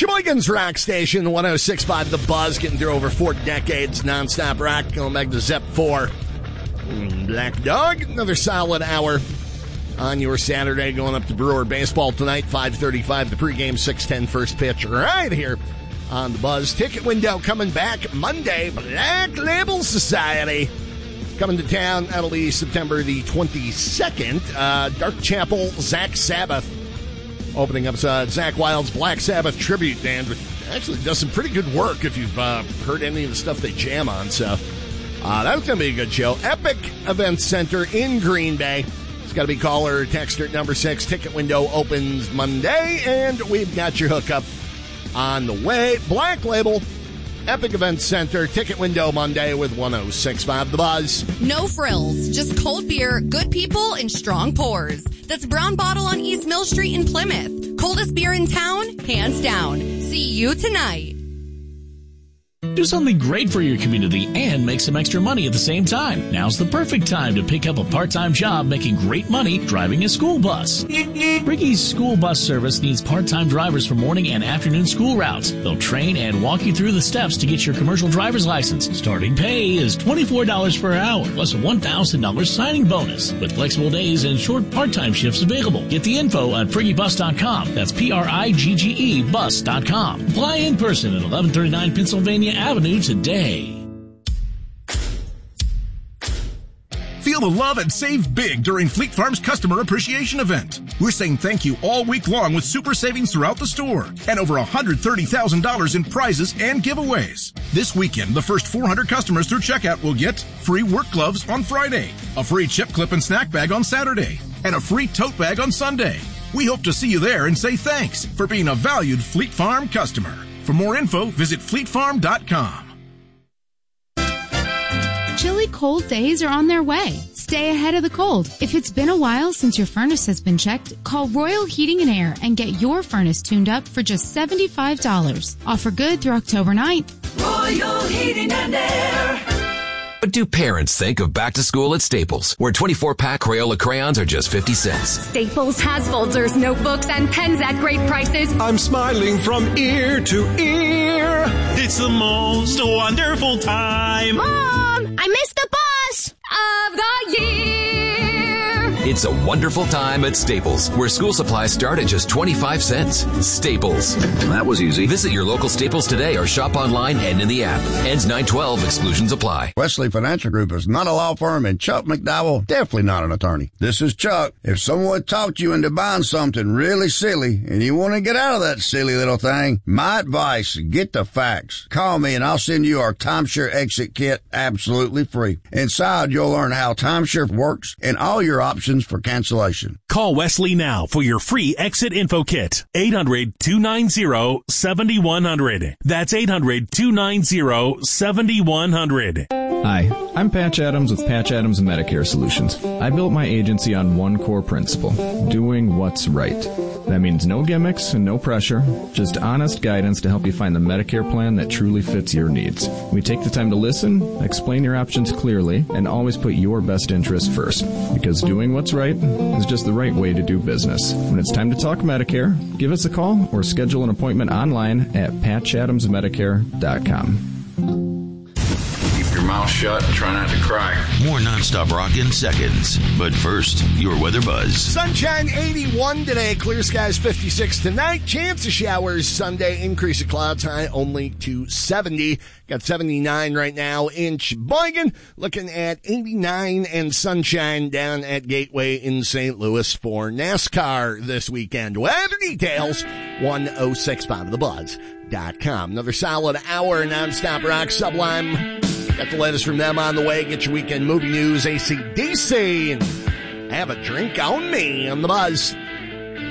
Sheboygan's Rock Station, 106.5 The Buzz, getting through over 4 decades, nonstop rock, going back to Zep 4. Black Dog, another solid hour on your Saturday, going up to Brewer Baseball tonight, 5:35, the pregame, 6:10 first pitch, right here on The Buzz. Ticket window coming back Monday, Black Label Society. Coming to town, that'll be September the 22nd. Dark Chapel, Zach Sabbath. Opening up Zach Wild's Black Sabbath tribute band, which actually does some pretty good work if you've heard any of the stuff they jam on. So that's going to be a good show. Epic Event Center in Green Bay. It's got to be caller or texter at number 6. Ticket window opens Monday, and we've got your hookup on the way. Black Label, Epic Event Center, ticket window Monday with 106.5 The Buzz. No frills, just cold beer, good people, and strong pours. That's Brown Bottle on East Mill Street in Plymouth. Coldest beer in town, hands down. See you tonight. Do something great for your community and make some extra money at the same time. Now's the perfect time to pick up a part-time job making great money driving a school bus. Briggy's school bus service needs part-time drivers for morning and afternoon school routes. They'll train and walk you through the steps to get your commercial driver's license. Starting pay is $24 per hour plus a $1,000 signing bonus with flexible days and short part-time shifts available. Get the info at PriggyBus.com. That's PRIGGE bus.com. Apply in person at 1139 Pennsylvania Avenue today. Feel the love and save big during Fleet Farm's Customer Appreciation Event. We're saying thank you all week long with super savings throughout the store and over $130,000 in prizes and giveaways. This weekend, the first 400 customers through checkout will get free work gloves on Friday, a free chip clip and snack bag on Saturday, and a free tote bag on Sunday. We hope to see you there and say thanks for being a valued Fleet Farm customer. For more info, visit fleetfarm.com. Chilly cold days are on their way. Stay ahead of the cold. If it's been a while since your furnace has been checked, call Royal Heating and Air and get your furnace tuned up for just $75. Offer good through October 9th. Royal Heating and Air. What do parents think of back to school at Staples, where 24-pack Crayola crayons are just 50 cents? Staples has folders, notebooks, and pens at great prices. I'm smiling from ear to ear. It's the most wonderful time. Mom, I missed the bus of the year. It's a wonderful time at Staples, where school supplies start at just 25 cents. Staples. That was easy. Visit your local Staples today or shop online and in the app. Ends 9/12. Exclusions apply. Wesley Financial Group is not a law firm, and Chuck McDowell definitely not an attorney. This is Chuck. If someone talked you into buying something really silly and you want to get out of that silly little thing, my advice, get the facts. Call me and I'll send you our timeshare exit kit absolutely free. Inside, you'll learn how timeshare works and all your options for cancellation. Call Wesley now for your free exit info kit. 800-290-7100. That's 800-290-7100. Hi, I'm Patch Adams with Patch Adams Medicare Solutions. I built my agency on one core principle, doing what's right. That means no gimmicks and no pressure, just honest guidance to help you find the Medicare plan that truly fits your needs. We take the time to listen, explain your options clearly, and always put your best interest first. Because doing what's right is just the right way to do business. When it's time to talk Medicare, give us a call or schedule an appointment online at patchadamsmedicare.com. Your mouth shut and try not to cry. More nonstop rock in seconds. But first, your weather buzz. Sunshine 81 today. Clear skies 56 tonight. Chance of showers Sunday. Increase of clouds high only to 70. Got 79 right now in Sheboygan. Looking at 89 and sunshine down at Gateway in St. Louis for NASCAR this weekend. Weather details 1065thebuzz.com. Another solid hour nonstop rock. Sublime. Got the latest from them on the way. Get your weekend movie news, AC/DC, and have a drink on me on the Buzz.